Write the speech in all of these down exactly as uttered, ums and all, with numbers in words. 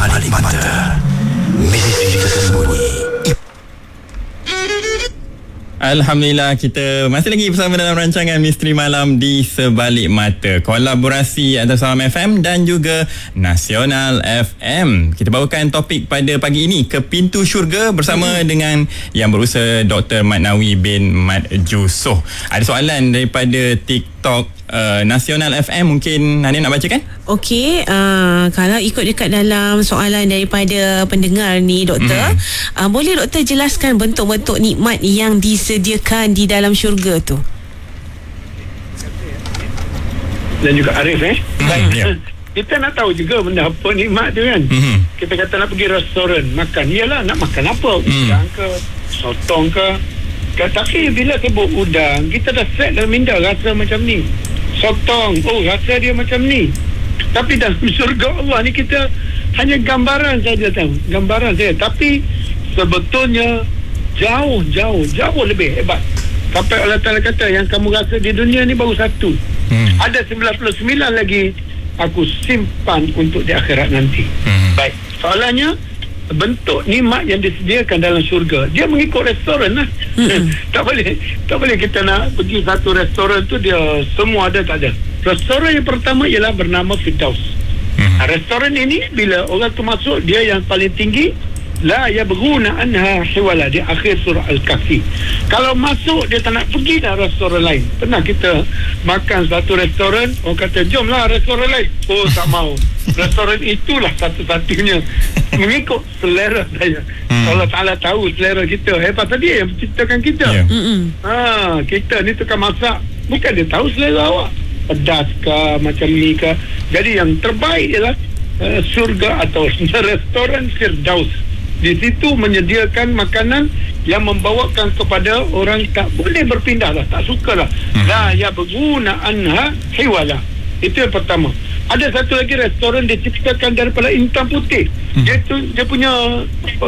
Sebalik Mata, misteri tersembunyi. Alhamdulillah, kita masih lagi bersama dalam rancangan Misteri Malam di Sebalik Mata, kolaborasi antara Salam F M dan juga Nasional F M. Kita bawakan topik pada pagi ini, ke pintu syurga, bersama hmm. dengan yang berusaha Doktor Mat Nawi bin Mat Jusoh. Ada soalan daripada TikTok uh, Nasional F M, mungkin Hania nak bacakan? Okey, uh, kalau ikut dekat dalam soalan daripada pendengar ni, Doktor, hmm. uh, boleh Doktor jelaskan bentuk-bentuk nikmat yang disediakan di dalam syurga tu? Dan juga Arif eh hmm, baik, yeah. kita nak tahu juga benda apa nikmat tu kan. hmm. Kita kata nak pergi restoran makan, iyalah nak makan apa, udang hmm. ke sotong ke. Tapi bila sebut udang, kita dah set dalam minda rasa macam ni. Sotong, oh rasa dia macam ni. Tapi dalam syurga Allah ni kita hanya gambaran saja tahu, gambaran saja. Tapi sebetulnya jauh jauh jauh lebih hebat. Sampai Allah Ta'ala kata yang kamu rasa di dunia ni baru satu. hmm. Ada sembilan puluh sembilan lagi aku simpan untuk di akhirat nanti. hmm. Baik, soalannya bentuk nikmat yang disediakan dalam syurga, dia mengikut restoran lah. hmm. Tak boleh Tak boleh kita nak pergi satu restoran tu dia semua ada, tak ada. Restoran yang pertama ialah bernama Firdaus. hmm. Restoran ini bila orang tu masuk, dia yang paling tinggi, la yabghuna anha hiwala, di akhir surah Al-Kahfi. Kalau masuk dia tak nak pergi dah restoran lain. Pernah kita makan satu restoran, orang kata jomlah restoran lain, oh tak mau. Restoran itulah satu-satunya mengikut selera saya. hmm. Allah Ta'ala tahu selera kita. Hebat tadi yang menciptakan kita. yeah. ha, Kita ni tukang masak, bukan dia tahu selera awak, pedas ke macam ni ke. Jadi yang terbaik ialah uh, surga atau restoran Firdaus. Di situ menyediakan makanan yang membawakan kepada orang tak boleh berpindah lah, tak suka lah. hmm. La yabghuna anha hiwala. Itu yang pertama. Ada satu lagi restoran diciptakan daripada intan putih. hmm. Dia tu dia punya apa,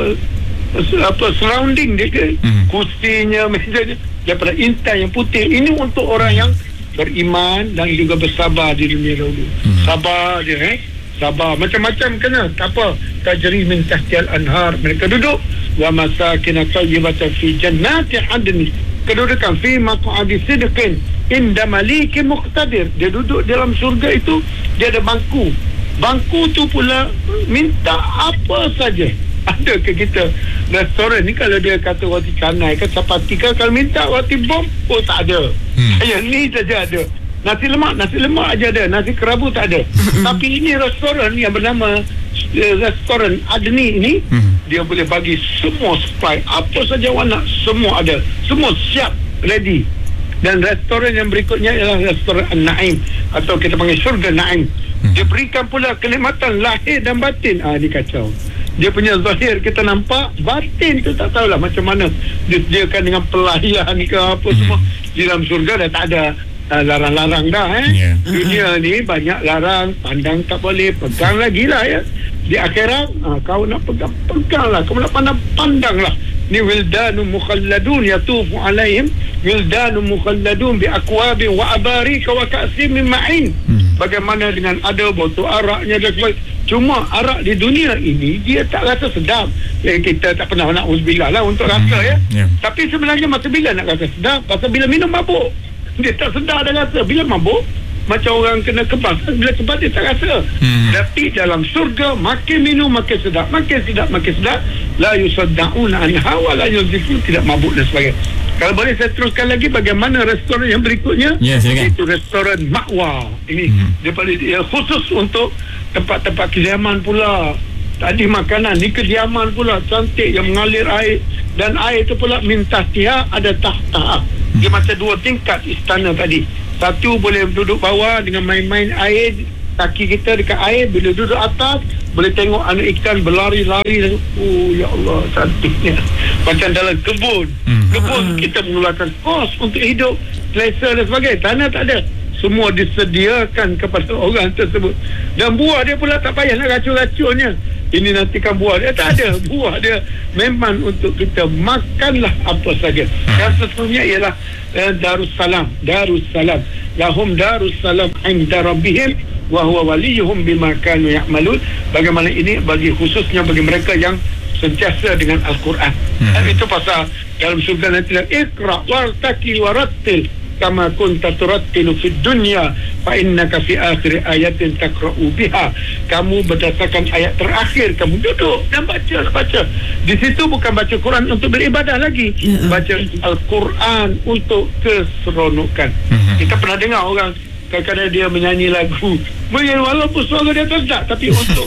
apa surrounding dia, dia hmm. kursinya, mejanya daripada intan yang putih. Ini untuk orang yang beriman dan juga bersabar di dunia dahulu. hmm. Sabar dia eh sabar, macam-macam kena, tak apa. Tajri min tahtial anhar, mereka duduk wa masakin tayyibatan fi jannati adn, kedudukan fi maq'adi sidqin inda malikin muqtadir. Dia duduk dalam syurga itu, dia ada bangku. Bangku tu pula minta apa saja. Ada ke kita restoran ni kalau dia kata roti canai ke chapati ke, kalau minta roti bom, oh tak ada. hmm. Yang ni saja ada. Nasi lemak, nasi lemak aja ada, nasi kerabu tak ada. Tapi ini restoran yang bernama uh, restoran Adni ini, hmm. dia boleh bagi semua supply, apa saja awak nak, semua ada, semua siap, ready. Dan restoran yang berikutnya ialah restoran An-Naim, atau kita panggil syurga Naim. hmm. Dia berikan pula kenikmatan lahir dan batin. Ah, ni kacau. Dia punya zahir kita nampak, batin tu tak tahulah macam mana disediakan dengan pelayan ke apa. hmm. Semua di dalam syurga dah tak ada Uh, larang-larang dah eh. yeah. Dunia ni banyak larang, pandang tak boleh, pegang lagi lah ya. Di akhirat uh, kau nak pegang, pegang lah. Kau nak pandang, pandang lah. Ni wildanun mukhalladun yatufu alaihim wildanun mukhalladun bi akwabin wa abarika wa ka'sim min ma'in. hmm. Bagaimana dengan ada botol araknya dan sebagainya. Cuma arak di dunia ini dia tak rasa sedap. eh, Kita tak pernah nak uzbillah lah untuk rasa hmm. ya yeah. Tapi sebenarnya masa bila nak rasa sedap? Pasal bila minum mabuk dia tak sedar dah rasa. Bila mabuk macam orang kena kebas, bila kebas dia tak rasa. hmm. Tapi dalam surga makin minum makin sedap, makin sedap makin sedap. La yusaddauna anha wa la yuzifun, tidak mabuk dan sebagainya. Kalau boleh saya teruskan lagi bagaimana restoran yang berikutnya. yes, itu restoran Ma'wa. Ini hmm. dia paling dia khusus untuk tempat-tempat kediaman pula. Tadi makanan, ni kediaman pula cantik yang mengalir air, dan air itu pula min tahtiha ada tahta. Dia macam dua tingkat istana tadi. Satu boleh duduk bawah dengan main-main air, kaki kita dekat air. Bila duduk atas boleh tengok anak ikan berlari-lari. Oh ya Allah, cantiknya. Macam dalam kebun. hmm. Kebun kita mengeluarkan kos untuk hidup, selesa dan sebagainya. Tanah tak ada, semua disediakan kepada orang tersebut. Dan buah dia pula tak payah nak racun-racunnya. Ini nanti kan buah dia tak ada. Buah dia memang untuk kita makanlah apa saja. Yang sesungguhnya ialah eh, Darussalam. Darussalam. Lahum Darussalam inda rabbihim wa huwa waliyuhum bima kanu ya'malun. Bagaimana ini bagi khususnya bagi mereka yang sentiasa dengan Al-Quran. Hmm. Dan itu pasal dalam surga nanti, Iqra wartaki warattil kama kunta turattilu fid dunya fa innaka fi akhir ayatin taqra'u biha. Kamu berdasarkan ayat terakhir kamu duduk dan baca baca. Di situ bukan baca Quran untuk beribadah lagi, uh-huh. baca Al-Quran untuk keseronokan. Uh-huh. Kita pernah dengar orang kadang-kadang dia menyanyi lagu, walaupun suara dia sedap, tapi untuk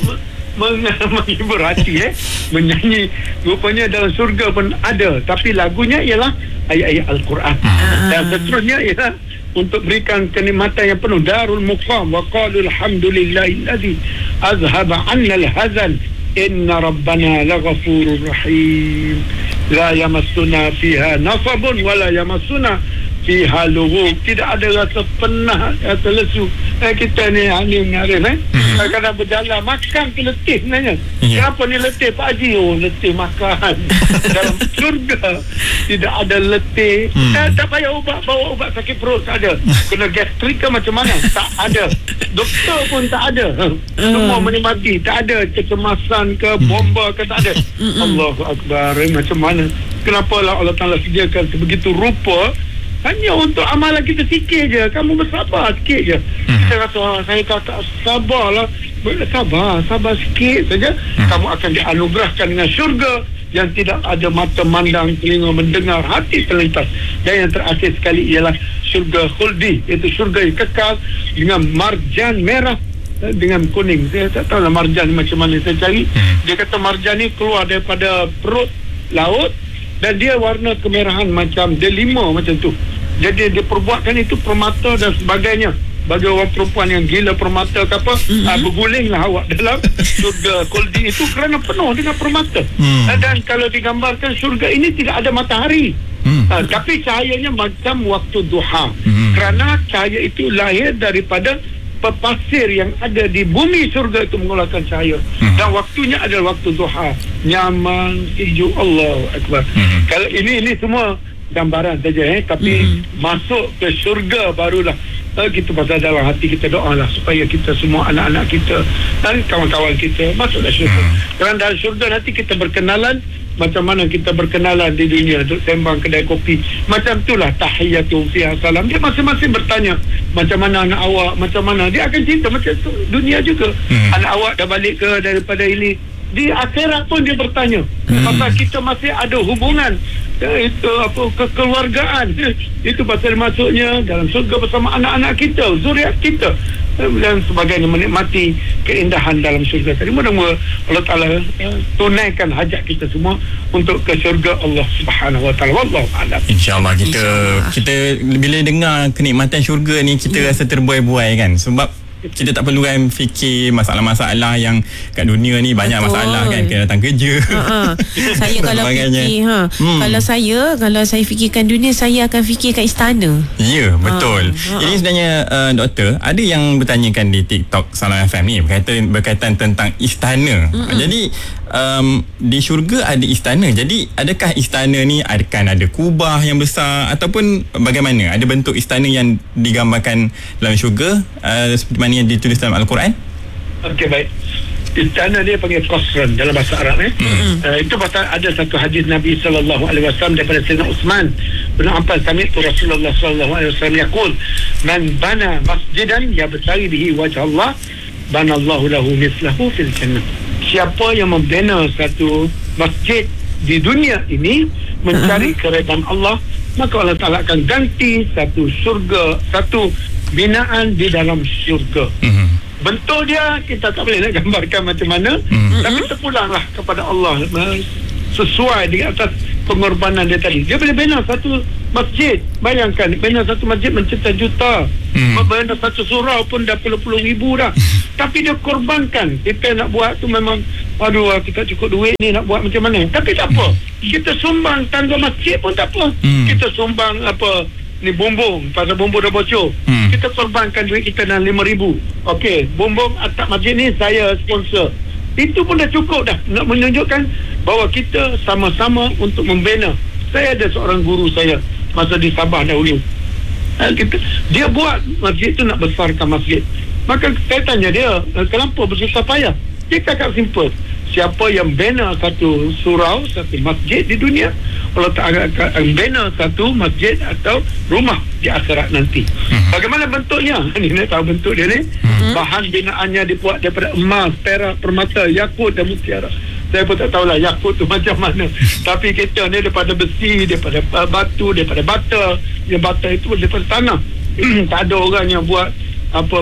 menghibur hati, eh menyanyi. Rupanya dalam surga pun ada, tapi lagunya ialah ayat-ayat Al-Quran. Ah. Dan seterusnya ialah untuk berikan kenikmatan yang penuh. Darul Muqam wa qalu alhamdulillahillazi azhaba 'anna al-hazan inna rabbana laghafurur rahim la yamassuna fiha nasabun wa la yamassuna fiha lughub. Tidak ada rasa penat atau lesu. Eh, kita ni angin ngarin, eh hmm. kadang-kadang berjalan makan ke letih sebenarnya. Yeah. Kenapa ni letih Pak Haji? Oh, letih makan. Dalam surga tidak ada letih. hmm. eh, tak payah ubat, bawa ubat sakit perut, tak ada. Kena gastrik ke macam mana, tak ada. Doktor pun tak ada. Semua menikmati, tak ada kecemasan ke bomba ke, tak ada. Allahu Akbar. Macam mana, kenapa lah Allah Ta'ala sediakan sebegitu rupa hanya untuk amalan kita sikit je. Kamu bersabar sikit je. hmm. Kita rasa, oh, saya kata sabarlah. Sabar, sabar sikit saja. hmm. Kamu akan dianugerahkan dengan syurga yang tidak ada mata mandang, telinga mendengar, hati terlintas. Dan yang terakhir sekali ialah syurga khuldi, iaitu syurga yang kekal dengan marjan merah dengan kuning. Saya tak tahu lah marjan macam mana saya cari. hmm. Dia kata marjan ni keluar daripada perut laut dan dia warna kemerahan macam delima macam tu. Jadi dia perbuatkan itu permata dan sebagainya. Bagi orang perempuan yang gila permata ke apa, mm-hmm. uh, bergulinglah awak dalam surga khuldi itu kerana penuh dengan permata. mm. uh, Dan kalau digambarkan surga ini tidak ada matahari. mm. uh, Tapi cahayanya macam waktu duha. mm. Kerana cahaya itu lahir daripada pasir yang ada di bumi surga itu mengeluarkan cahaya. hmm. Dan waktunya adalah waktu duha. Nyaman, hijau. Allahu Akbar. hmm. Kalau ini ini semua gambaran saja, eh tapi hmm. masuk ke syurga barulah uh, kita pasal dalam hati kita doalah supaya kita semua, anak-anak kita dan kawan-kawan kita masuklah syurga. hmm. Kerana dalam syurga nanti kita berkenalan macam mana kita berkenalan di dunia, duduk sembang kedai kopi. Macam itulah tahiyyatu fiha salam. Dia masing-masing bertanya, macam mana anak awak, macam mana. Dia akan cerita macam tu. Dunia juga. Hmm. Anak awak dah balik ke daripada ini. Di akhirat pun dia bertanya. Hmm. Pasal kita masih ada hubungan. Ya, itu apa, kekeluargaan. Itu pasal masuknya dalam surga bersama anak-anak kita, zuriat kita. Dan sebagainya, menikmati keindahan dalam syurga tadi. Mudah-mudahan Allah Ta'ala ya, tunaikan hajat kita semua untuk ke syurga Allah Subhanahu Wa Ta'ala. Wallahu a'lam. InsyaAllah kita Insya kita bila dengar kenikmatan syurga ni kita yeah. rasa terbuai-buai kan, sebab kita tak perlu kan fikir masalah-masalah yang kat dunia ni. Banyak betul. Masalah kan, kena datang kerja. Ha-ha. Saya kalau fikir ha, hmm. kalau saya kalau saya fikirkan dunia, saya akan fikirkan istana. Ya, betul. Ha. Ini sebenarnya uh, doktor, ada yang bertanyakan di TikTok Salam F M ni berkaitan berkaitan tentang istana. Mm-mm. Jadi um, di syurga ada istana. Jadi adakah istana ni akan ada kubah yang besar ataupun bagaimana? Ada bentuk istana yang digambarkan dalam syurga uh, seperti mana yang ditulis dalam Al-Quran? Okey, baik. Istana dia panggil qasran dalam bahasa Arab, eh. Hmm. Uh, itu pasal ada satu hadis Nabi sallallahu alaihi wasallam daripada Sayyidina Uthman bin Affan, sami'tu Rasulullah sallallahu alaihi wasallam yaqul, man bana masjidan yabtaghi bihi wajh Allah, banallahu lahu mithlahu fil jannah. Siapa yang membina satu masjid di dunia ini mencari uh-huh. keredaan Allah, maka Allah Ta'ala akan ganti satu surga, satu binaan di dalam syurga. Uh-huh. Bentuk dia kita tak boleh nak gambarkan macam mana, uh-huh. tapi terpulanglah kepada Allah sesuai di atas pengorbanan dia tadi. Dia boleh bina satu masjid. Bayangkan, bina satu masjid mencipta juta. Hmm. Bina satu surau pun dah puluh-puluh ribu dah. Tapi dia korbankan. Kita nak buat tu memang, aduh, kita cukup duit ni nak buat macam mana. Tapi tak apa. Kita sumbang tangga masjid pun tak apa. Hmm. Kita sumbang apa, ni bumbung. Pasal bumbung dah bocor. Hmm. Kita korbankan duit kita dalam lima ribu. Okey, bumbung atap masjid ni saya sponsor. Itu pun dah cukup dah nak menunjukkan bahawa kita sama-sama untuk membina. Saya ada seorang guru saya masa di Sabah dahulu. Kita, dia buat masjid tu nak besarkan masjid. Maka saya tanya dia, kenapa bersusah payah? Dia cakap simple, siapa yang bina satu surau, satu masjid di dunia, Allah Ta'ala akan bina satu masjid atau rumah di akhirat nanti. Bagaimana bentuknya? Ni nak tahu bentuk dia ni. Bahan binaannya dibuat daripada emas, perak, permata, yakut dan mutiara. Saya pun tak tahulah yakut tu macam mana. Tapi kita ni daripada besi, daripada batu, daripada bata. Yang bata itu daripada tanah. Tak ada orang yang buat apa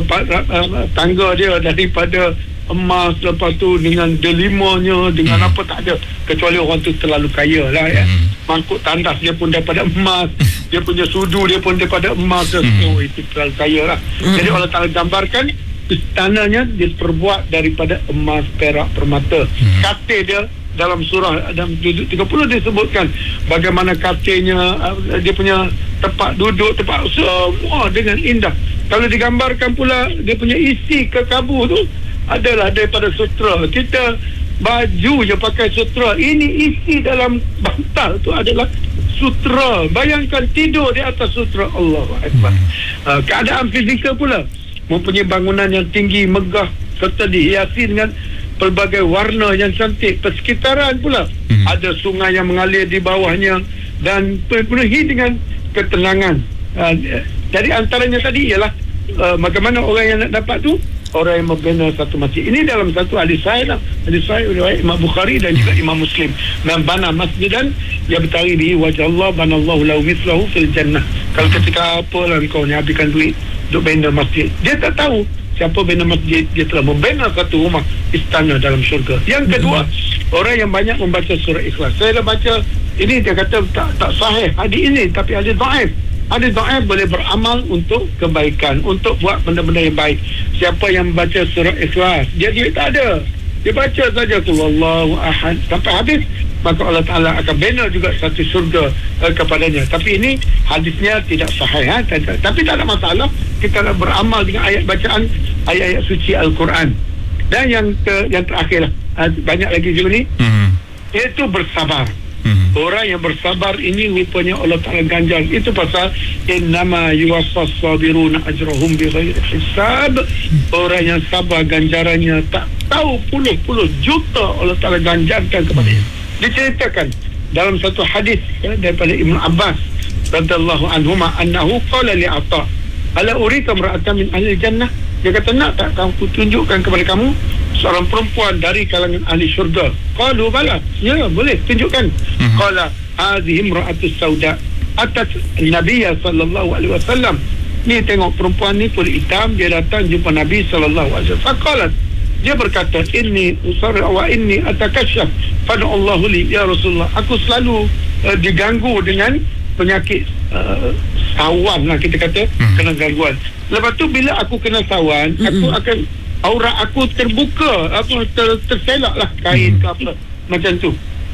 tangga dia daripada emas, lepas tu dengan delimanya, dengan hmm. apa, tak ada, kecuali orang tu terlalu kaya lah ya. Hmm. Mangkuk tandas dia pun daripada emas, dia punya sudu dia pun daripada emas. hmm. Oh, itu terlalu kaya lah. hmm. Jadi Allah Ta'ala gambarkan istananya diperbuat daripada emas, perak, permata. hmm. Katil dia dalam surah dalam tiga puluh disebutkan bagaimana katilnya, dia punya tempat duduk, tempat semua dengan indah. Kalau digambarkan pula dia punya isi kekabu tu adalah daripada sutra. Kita baju je pakai sutra, ini isi dalam bantal tu adalah sutra. Bayangkan tidur di atas sutra. Allahu Akbar. hmm. uh, Keadaan fizikal pula, mempunyai bangunan yang tinggi, megah, serta dihiasi dengan pelbagai warna yang cantik. Persekitaran pula hmm. ada sungai yang mengalir di bawahnya dan penuhi dengan ketenangan. uh, Jadi antaranya tadi ialah uh, bagaimana orang yang nak dapat tu, orang yang membina satu masjid. Ini dalam satu hadis sahih lah. Hadis sahih riwayat Imam Bukhari dan juga Imam Muslim. Man bana masjidan yabtaghi bihi wajh Allah banallahu lahu mithlahu fil jannah. Kalau ketika apalah kau ni habiskan duit untuk bina masjid, dia tak tahu siapa bina masjid, dia telah membina satu rumah istana dalam syurga. Yang kedua, orang yang banyak membaca surah Ikhlas. Saya dah baca ini, dia kata tak, tak sahih hadis ini, tapi hadis dhaif. Hadis dhaif boleh beramal untuk kebaikan, untuk buat benda-benda yang baik. Siapa yang baca surah Ikhlas, dia duit tak ada, dia baca saja tu Wallahu ahad sampai habis, maka Allah Ta'ala akan bina juga satu surga uh, kepadanya. Tapi ini hadisnya tidak sahih, ha? Tapi tak ada masalah, kita nak beramal dengan ayat bacaan ayat-ayat suci Al-Quran. Dan yang ter, yang terakhir lah, uh, banyak lagi juga ni, mm-hmm. iaitu bersabar. Mm-hmm. Orang yang bersabar ini rupanya Allah Ta'ala ganjar. Itu pasal innama yuwaffas sabiruna ajrahum bighairi hisab. Orang yang sabar ganjarannya tak tahu puluh-puluh juta Allah Ta'ala ganjarkan kepadanya. Diceritakan dalam satu hadis ya, daripada Ibn Abbas radhiyallahu anhuma annahu qala li Atha ala urika imra'atan min ahli jannah. Dia kata, nak tak aku tunjukkan kepada kamu seorang perempuan dari kalangan ahli syurga? Qalu bala, ya boleh tunjukkan. mm-hmm. Qala hadhihi imra'atus sauda atat Nabi sallallahu alaihi wasallam. Ni tengok perempuan ni kulit hitam, dia datang jumpa Nabi sallallahu alaihi wasallam. Faqalat, dia berkata, inni usarra wa inni atakasyaf fad'u Allahu li ya Rasulullah. Aku selalu uh, diganggu dengan penyakit uh, sawan lah, kita kata, hmm. kena gangguan. Lepas tu bila aku kena sawan, hmm. aku akan aurat aku terbuka, apa ter, terselak lah kain hmm. ke apa macam tu.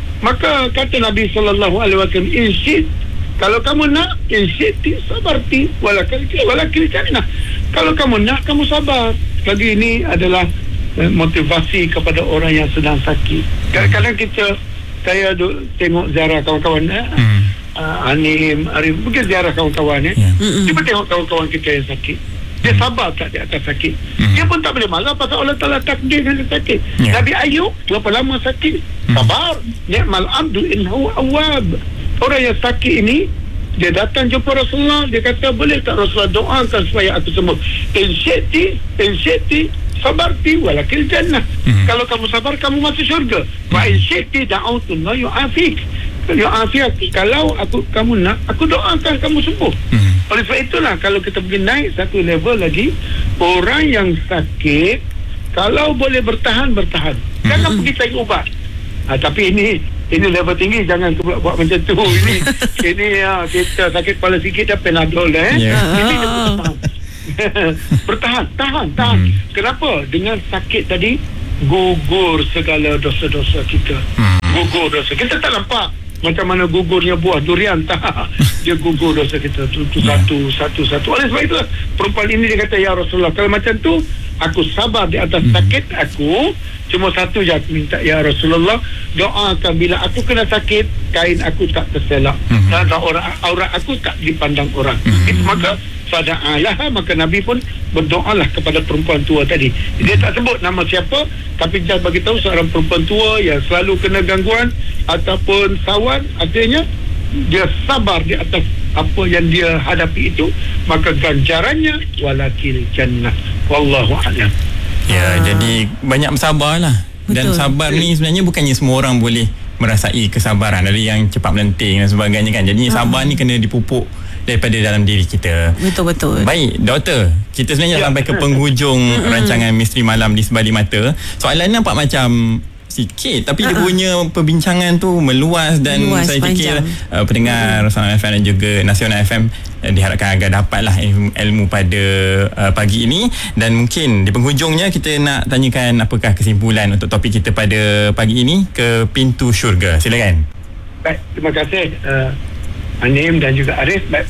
Maka kata Nabi sallallahu alaihi wasallam, insyid, kalau kamu nak, insyid sabarti walakal walakil jannah. Kalau kamu nak, kamu sabar. Lagi ini adalah uh, motivasi kepada orang yang sedang sakit. Kadang-kadang kita, saya duk tengok ziarah kawan-kawan, eh? hmm. Uh, Anim, Arif, mungkin ziarah kawan-kawan eh. yeah. Cuba tengok kawan-kawan kita yang sakit, dia sabar tak di atas sakit? mm. Dia pun tak boleh marah pasal Allah Ta'ala takdirkan dia sakit. yeah. Nabi Ayub berapa lama sakit? mm. Sabar. Ni'mal abdu innahu awwab. Orang yang sakit ini, dia datang jumpa Rasulullah, dia kata, boleh tak Rasulullah doakan supaya aku sembuh? Insyati insyati sabarti walakil jannah. mm. Kalau kamu sabar, kamu masuk syurga. Wa insyati da'utullah yu'afik. Yu'afik, kalau aku kamu nak, aku doakan kamu sembuh. hmm. Oleh sebab itulah, kalau kita pergi naik satu level lagi, orang yang sakit kalau boleh bertahan, bertahan. Jangan hmm. pergi cari ubat. ha, Tapi ini ini level tinggi, jangan buat, buat macam tu. Ini ini ya, kita sakit kepala sikit dah Panadol eh. yeah. Ini bertahan. Bertahan, tahan, tahan. hmm. Kenapa? Dengan sakit tadi gugur segala dosa-dosa kita. hmm. Gugur dosa. Kita tak nampak macam mana gugurnya buah durian, tak. Dia gugur dosa kita tu, tu yeah. satu satu satu. Oleh sebab itulah perempuan ini dia kata, ya Rasulullah, kalau macam tu aku sabar di atas mm. sakit aku, cuma satu je aku minta, ya Rasulullah, doakan bila aku kena sakit, kain aku tak terselak, mm. dan aurat, aurat aku tak dipandang orang. mm. Itu maka fada'alaha, maka Nabi pun berdoalah kepada perempuan tua tadi. Dia tak sebut nama siapa, tapi dia bagi tahu seorang perempuan tua yang selalu kena gangguan ataupun sawan, artinya dia sabar di atas apa yang dia hadapi itu, maka ganjarannya walakil jannah. Wallahu a'lam. Ya, ah. jadi banyak bersabarlah. Dan sabar ni sebenarnya bukannya semua orang boleh merasai kesabaran. Ada yang cepat melenting dan sebagainya kan. Jadi ah. sabar ni kena dipupuk daripada dalam diri kita. Betul-betul. Baik, doktor, kita sebenarnya ya. sampai ke penghujung rancangan Misteri Malam di Sebalik Mata. Soalan nampak macam sikit, tapi uh-uh. dia punya perbincangan tu meluas dan meluas, saya panjang. fikir uh, pendengar uh-huh. Nasional F M dan juga Nasional F M uh, diharapkan agar dapatlah ilmu, ilmu pada uh, pagi ini. Dan mungkin di penghujungnya kita nak tanyakan apakah kesimpulan untuk topik kita pada pagi ini, ke pintu syurga. Silakan. Baik, terima kasih uh, Anim dan juga Arif. Baik.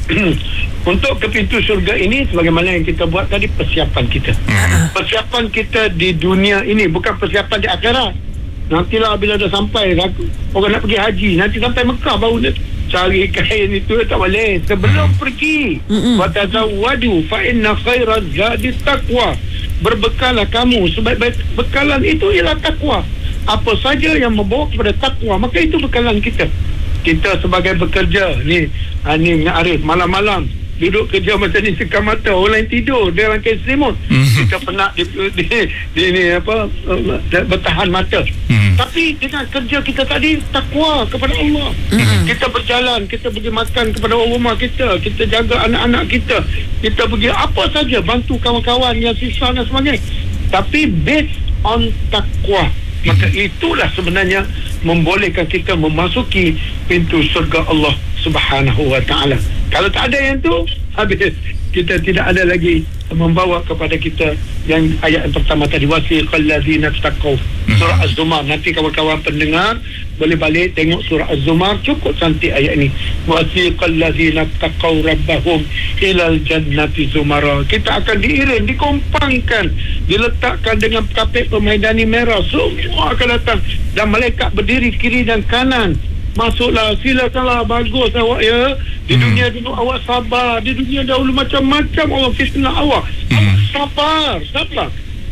Untuk ke pintu syurga ini, sebagaimana yang kita buat tadi, persiapan kita uh-huh. persiapan kita di dunia ini, bukan persiapan di akhirat. Nantilah bila dah sampai, orang nak pergi haji, nanti sampai Mekah baru nak cari kain itu, tak boleh. Sebelum pergi, wa tazawwadu fa inna khairaz zadi taqwa. Berbekalah kamu, sebaik-baik bekalan itu ialah takwa. Apa saja yang membawa kepada takwa, maka itu bekalan kita. Kita sebagai bekerja ni, ni dengan Arif, malam-malam duduk kerja macam ni, sekam mata, orang lain tidur, dia rangkai selimut, mm-hmm. kita penat di, di, di, di apa uh, bertahan mata. Mm-hmm. Tapi dengan kerja kita tadi, takwa kepada Allah. Mm-hmm. Kita berjalan, kita pergi makan kepada orang rumah kita, kita jaga anak-anak kita, kita pergi apa saja, bantu kawan-kawan yang susah dan sebagainya, tapi based on takwa. Maka itulah sebenarnya membolehkan kita memasuki pintu surga Allah Subhanahu wa ta'ala. Kalau tak ada yang tu, habis. Kita tidak ada lagi membawa kepada kita yang ayat yang pertama tadi, wasiqal ladzina taqaw, surah Az-Zumar. Nanti kawan-kawan pendengar boleh balik tengok surah Az-Zumar, cukup cantik ayat ini. Wasiqal ladzina taqaw rabbahum ilal jannati zumara. Kita akan diiring, dikompangkan, diletakkan dengan kapet permaidani merah, semua akan datang dan malaikat berdiri kiri dan kanan. Masuklah, silakanlah, bagus awak ya. Di hmm. dunia dulu awak sabar, di dunia dahulu macam-macam orang fitnah awak. hmm. Awak sabar, sabar.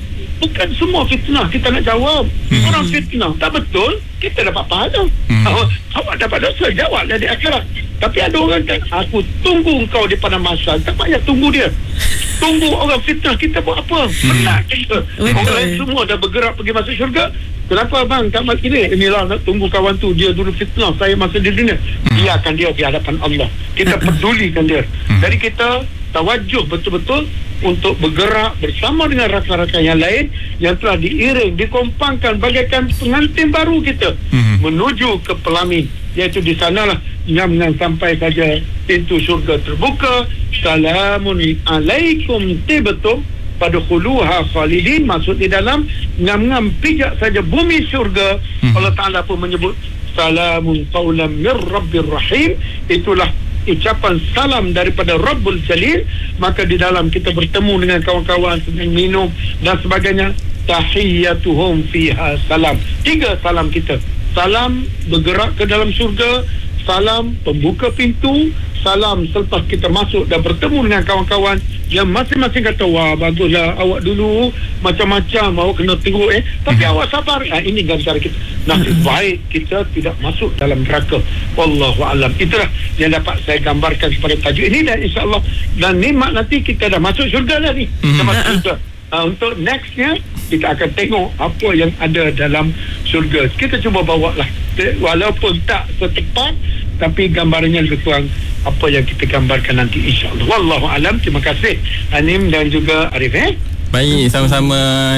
Bukan semua fitnah kita nak jawab. hmm. Orang fitnah tak betul, kita dapat pahala. hmm. awak, awak dapat dosa, jawablah di akhirat. Tapi ada orang kan, aku tunggu kau di padang mahsyar. Tak payah tunggu dia, tunggu orang fitnah kita buat apa. Penat hmm. kita. Orang semua dah bergerak pergi masuk syurga. Kenapa bang tak mat kini? Inilah nak tunggu kawan tu, dia dulu fitnah saya masa di dunia. hmm. Biarkan dia di hadapan Allah, kita pedulikan dia. hmm. Jadi kita tawajuh betul-betul untuk bergerak bersama dengan rakan-rakan yang lain yang telah diiring, dikompangkan bagaikan pengantin baru kita hmm. menuju ke pelamin, iaitu di sanalah ngam-ngam sampai saja pintu syurga terbuka. Salamun alaikum tibtum fadkhuluha khalidin. Maksud di dalam ngam-ngam pijak saja bumi syurga, hmm. Allah Ta'ala pun menyebut salamun qawlan mir rabbir rahim. Itulah ucapan salam daripada Rabbul Jalil. Maka di dalam kita bertemu dengan kawan-kawan, sedang minum dan sebagainya. Tahiyyatuhum fiha salam. Tiga salam kita. Salam bergerak ke dalam syurga, salam pembuka pintu, salam selepas kita masuk dan bertemu dengan kawan-kawan yang masing-masing kata, wah baguslah awak dulu macam-macam, awak kena tengok eh tapi hmm. awak sabar. Ha, ini ganjaran kita. Nasib hmm. baik kita tidak masuk dalam neraka. Wallahu alam. Itulah yang dapat saya gambarkan kepada tajuk ini, dan insya-Allah dan nikmat nanti kita dah masuk syurga dah ni. Hmm. Masuk syurga. Uh, untuk nextnya kita akan tengok apa yang ada dalam syurga. Kita cuba bawa lah, walaupun tak setepat, tapi gambarannya lebih kurang apa yang kita gambarkan nanti, insyaAllah. Wallahu alam. Terima kasih Anim dan juga Arif. eh Baik, sama-sama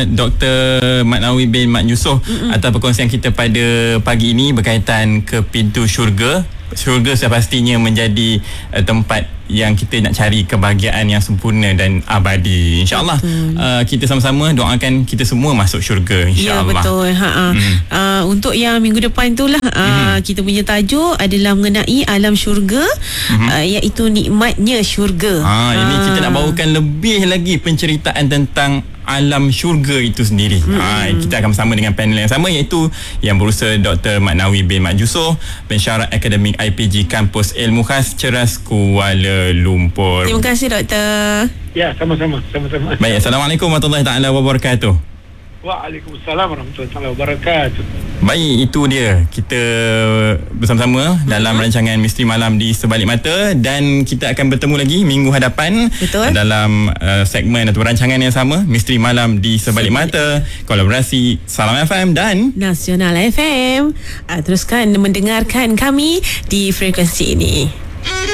Doktor Mat Nawawi bin Mat Yusof Mm-mm. atas perkongsian kita pada pagi ini berkaitan ke pintu syurga. Syurga sepastinya menjadi uh, tempat yang kita nak cari kebahagiaan yang sempurna dan abadi. InsyaAllah uh, kita sama-sama doakan kita semua masuk syurga, insyaAllah. Ya, betul. Ha, ha. Hmm. Uh, untuk yang minggu depan itulah uh, hmm. kita punya tajuk adalah mengenai alam syurga, hmm. uh, iaitu nikmatnya syurga. Ha, ini uh. kita nak bawakan lebih lagi penceritaan tentang alam syurga itu sendiri. Hmm. Ha, kita akan bersama dengan panel yang sama, iaitu yang berusaha Doktor Mat Nawawi bin Mat Yusof, pensyarah akademik I P G Kampus Ilmu Khas Ceras Kuala Kuala Lumpur. Terima kasih doktor. Ya, sama-sama. Sama-sama. Baik, Assalamualaikum warahmatullahi taala wabarakatuh. Waalaikumsalam warahmatullahi wabarakatuh. Baik, itu dia kita bersama-sama dalam uh-huh. rancangan Misteri Malam di Sebalik Mata, dan kita akan bertemu lagi minggu hadapan. Betul. Dalam uh, segmen atau rancangan yang sama, Misteri Malam di Sebalik Mata, kolaborasi Salam F M dan Nasional F M. Uh, teruskan mendengarkan kami di frekuensi ini.